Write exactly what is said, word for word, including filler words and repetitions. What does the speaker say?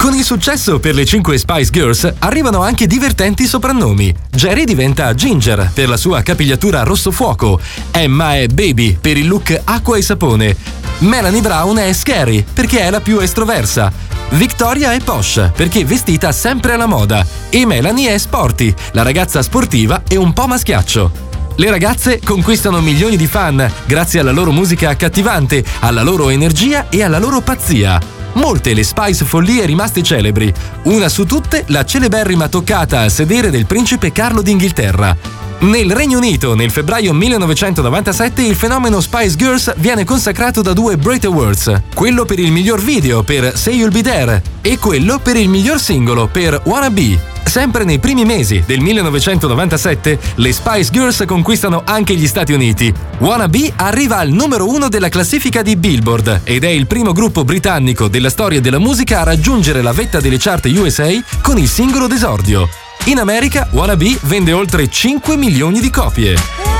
Con il successo per le cinque Spice Girls arrivano anche divertenti soprannomi. Jerry diventa Ginger per la sua capigliatura rosso fuoco, Emma è Baby per il look acqua e sapone, Melanie Brown è Scary perché è la più estroversa, Victoria è Posh perché vestita sempre alla moda e Melanie è Sporty, la ragazza sportiva e un po' maschiaccio. Le ragazze conquistano milioni di fan grazie alla loro musica accattivante, alla loro energia e alla loro pazzia. Molte le Spice follie rimaste celebri, una su tutte la celeberrima toccata al sedere del principe Carlo d'Inghilterra. Nel Regno Unito, nel febbraio millenovecentonovantasette, il fenomeno Spice Girls viene consacrato da due Brit Awards, quello per il miglior video per Say You'll Be There e quello per il miglior singolo per Wanna Be. Sempre nei primi mesi del millenovecentonovantasette, le Spice Girls conquistano anche gli Stati Uniti. Wanna Be arriva al numero uno della classifica di Billboard ed è il primo gruppo britannico della storia della musica a raggiungere la vetta delle chart U S A con il singolo d'esordio. In America, Wanna Be vende oltre cinque milioni di copie.